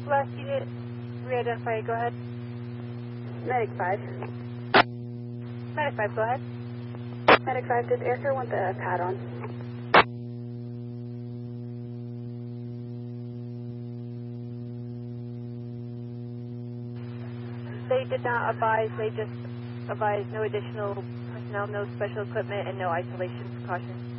Last unit, re-identify, go ahead. Medic 5. Medic 5, go ahead. Medic 5, does Airfare want the pad on? They did not advise, they just advised no additional personnel, no special equipment, and no isolation precautions.